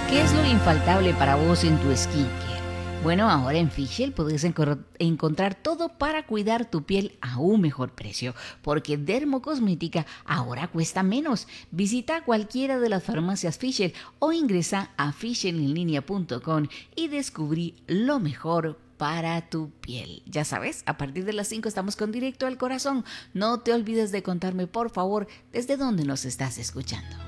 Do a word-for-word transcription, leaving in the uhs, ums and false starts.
¿Qué es lo infaltable para vos en tu skincare? Bueno, ahora en Fischl puedes encor- encontrar todo para cuidar tu piel a un mejor precio, porque Dermocosmética ahora cuesta menos. Visita cualquiera de las farmacias Fischl o ingresa a fischl en línea punto com y descubrí lo mejor para tu piel. Ya sabes, a partir de las cinco estamos con Directo al Corazón. No te olvides de contarme, por favor, desde dónde nos estás escuchando.